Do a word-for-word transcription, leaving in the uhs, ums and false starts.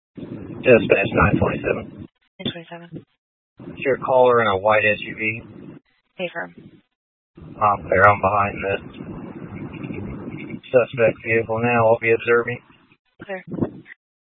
Dispatch nine twenty-seven. nine twenty-seven. Is your caller in a white S U V? Affirm. I'm there. I'm behind this suspect vehicle now. I'll be observing. Clear.